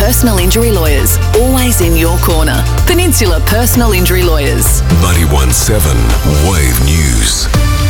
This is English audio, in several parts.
personal injury lawyers, always in your corner. Peninsula Personal Injury Lawyers. 91.7 Wave News.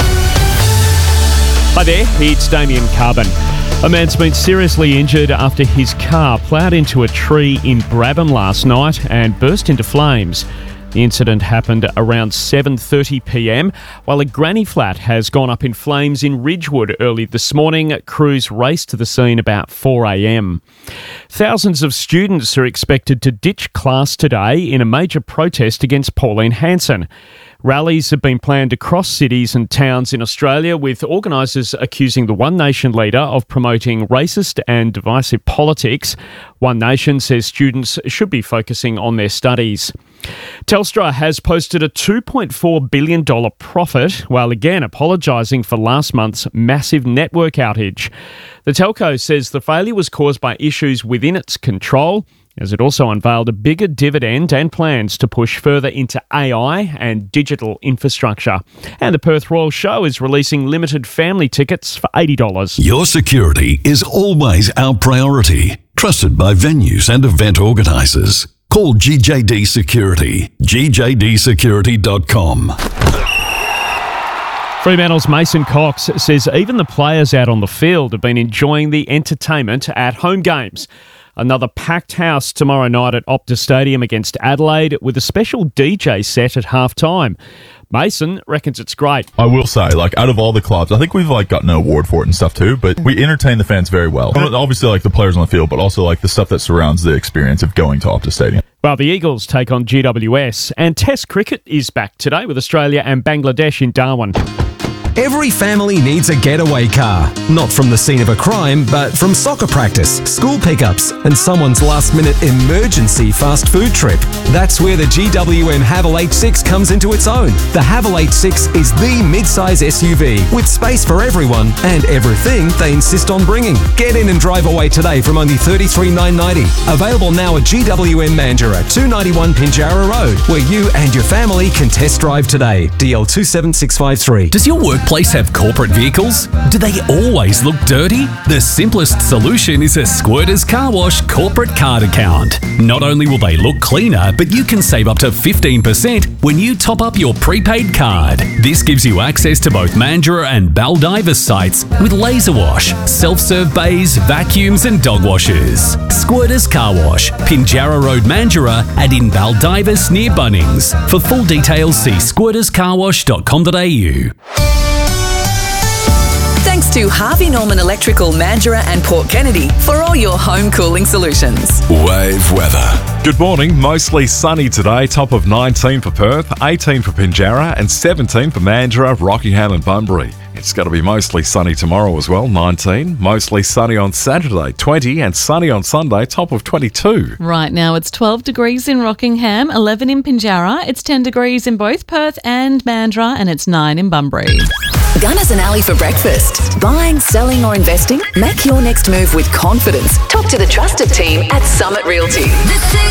Hi there, it's Damien Carbon. A man's been seriously injured after his car ploughed into a tree in Brabham last night and burst into flames. The incident happened around 7:30pm, while a granny flat has gone up in flames in Ridgewood early this morning. Crews raced to the scene about 4am. Thousands of students are expected to ditch class today in a major protest against Pauline Hanson. Rallies have been planned across cities and towns in Australia, with organisers accusing the One Nation leader of promoting racist and divisive politics. One Nation says students should be focusing on their studies. Telstra has posted a $2.4 billion profit, while again apologising for last month's massive network outage. The telco says the failure was caused by issues within its control, as it also unveiled a bigger dividend and plans to push further into AI and digital infrastructure. And the Perth Royal Show is releasing limited family tickets for $80. Your security is always our priority. Trusted by venues and event organisers. Call GJD Security. GJDsecurity.com. Fremantle's Mason Cox says even the players out on the field have been enjoying the entertainment at home games. Another packed house tomorrow night at Optus Stadium against Adelaide, with a special DJ set at half-time. Mason reckons it's great. I will say, out of all the clubs, I think we've gotten an award for it and stuff too, but we entertain the fans very well. Obviously the players on the field, but also the stuff that surrounds the experience of going to Optus Stadium. Well, the Eagles take on GWS, and Test cricket is back today with Australia and Bangladesh in Darwin. Every family needs a getaway car. Not from the scene of a crime, but from soccer practice, school pickups, and someone's last-minute emergency fast food trip. That's where the GWM Haval H6 comes into its own. The Haval H6 is the mid-size SUV with space for everyone and everything they insist on bringing. Get in and drive away today from only $33,990. Available now at GWM Mandurah, 291 Pinjarra Road, where you and your family can test drive today. DL 27653. Does your workplace have corporate vehicles? Do they always look dirty? The simplest solution is a Squirters Car Wash corporate card account. Not only will they look cleaner, but you can save up to 15% when you top up your prepaid card. This gives you access to both Mandurah and Baldivis sites with laser wash, self-serve bays, vacuums and dog washers. Squirters Car Wash, Pinjarra Road, Mandurah, and in Baldivis near Bunnings. For full details, see squirterscarwash.com.au. Thanks to Harvey Norman Electrical, Mandurah and Port Kennedy for all your home cooling solutions. Wave weather. Good morning. Mostly sunny today. Top of 19 for Perth, 18 for Pinjarra and 17 for Mandurah, Rockingham and Bunbury. It's going to be mostly sunny tomorrow as well, 19. Mostly sunny on Saturday, 20, and sunny on Sunday, top of 22. Right now it's 12 degrees in Rockingham, 11 in Pinjarra. It's 10 degrees in both Perth and Mandurah, and it's 9 in Bunbury. Gunners and Alley for breakfast. Buying, selling or investing? Make your next move with confidence. Talk to the trusted team at Summit Realty.